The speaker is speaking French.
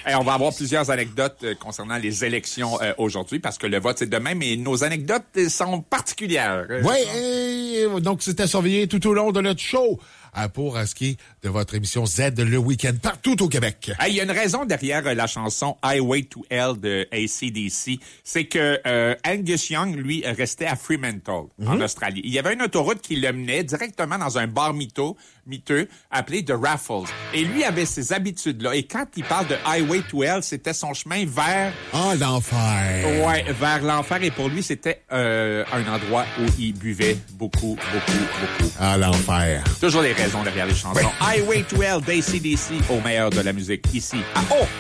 Et on va avoir plusieurs anecdotes concernant les élections aujourd'hui parce que le vote, c'est demain, mais nos anecdotes sont particulières. Oui, donc c'est à surveiller tout au long de notre show pour ce qui est de votre émission Z le week-end partout au Québec. Il y a une raison derrière la chanson Highway to Hell de AC/DC. C'est que Angus Young, lui, restait à Fremantle, en Australie. Il y avait une autoroute qui le menait directement dans un bar miteux appelé The Raffles. Et lui avait ces habitudes-là. Et quand il parle de Highway to Hell, c'était son chemin vers... l'enfer. Ouais, vers l'enfer. Et pour lui, c'était un endroit où il buvait beaucoup. L'enfer. Toujours les raisons derrière les chansons. Oui. Highway to Hell d'AC/DC au meilleur de la musique ici à